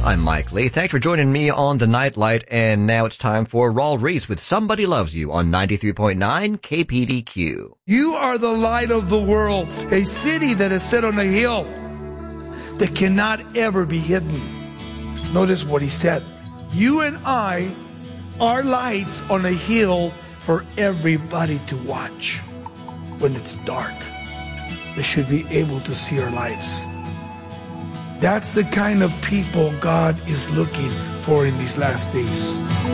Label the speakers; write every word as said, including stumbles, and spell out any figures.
Speaker 1: I'm Mike Lee. Thanks for joining me on the Nightlight, and now it's time for Raul Reese with Somebody Loves You on ninety-three point nine K P D Q.
Speaker 2: You are the light of the world, a city that is set on a hill that cannot ever be hidden. Notice what he said. You and I are lights on a hill for everybody to watch. When it's dark, they should be able to see our lights. That's the kind of people God is looking for in these last days.